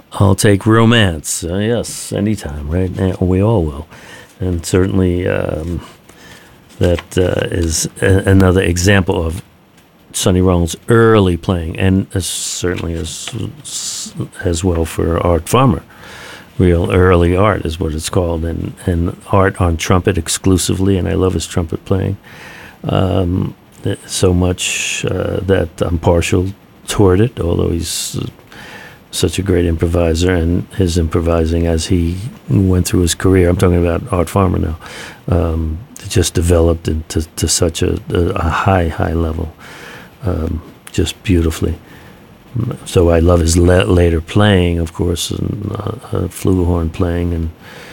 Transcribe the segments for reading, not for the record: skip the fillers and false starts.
I'll take romance. Yes, anytime, right? We all will. And certainly that is another example of Sonny Rollins' early playing, and certainly as well for Art Farmer. Real early art is what it's called, and art on trumpet exclusively, and I love his trumpet playing so much that I'm partial toward it, although he's such a great improviser, and his improvising as he went through his career, I'm talking about Art Farmer now, it just developed into such a high level, just beautifully. So I love his later playing, of course, and flugelhorn playing,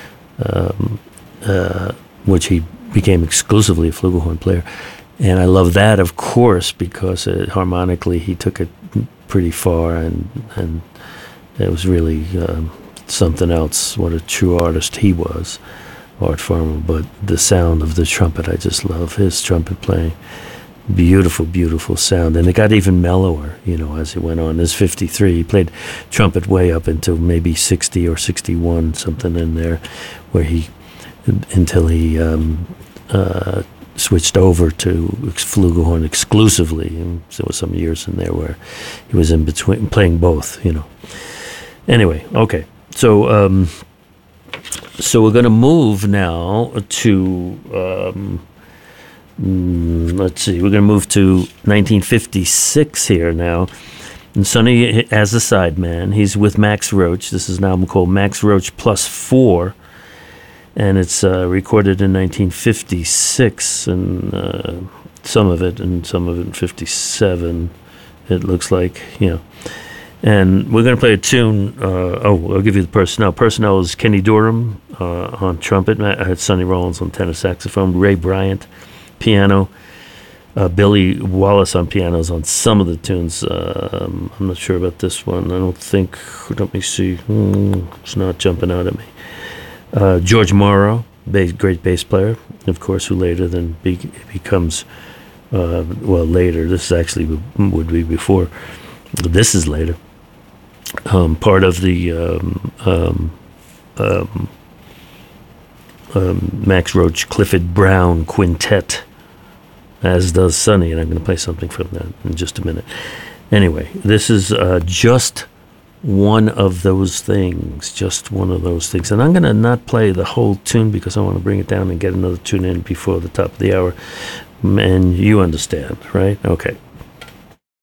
and which he became exclusively a flugelhorn player. And I love that, of course, because harmonically he took it pretty far, and it was really something else. What a true artist he was, Art Farmer. But the sound of the trumpet, I just love his trumpet playing. Beautiful, beautiful sound. And it got even mellower, as he went on. He's 53. He played trumpet way up until maybe 60 or 61, something in there, until he switched over to flugelhorn exclusively. And there was some years in there where he was in between, playing both, Anyway, okay. So we're going to move now to... let's see, we're going to move to 1956 here now. And Sonny as a sideman. He's with Max Roach. This is an album called Max Roach Plus 4. And it's recorded in 1956, and some of it in 57, it looks like, And we're going to play a tune. I'll give you the personnel. Personnel is Kenny Dorham on trumpet, Sonny Rollins on tenor saxophone, Ray Bryant piano, Billy Wallace on pianos on some of the tunes. I'm not sure about this one. I don't think. Let me see. It's not jumping out at me. George Morrow, great bass player, of course, who later then becomes, later. This actually would be before. But this is later. Part of the Max Roach Clifford Brown Quintet, as does Sonny, and I'm going to play something from that in just a minute. Anyway, this is just one of those things, and I'm going to not play the whole tune because I want to bring it down and get another tune in before the top of the hour, and you understand, right? Okay.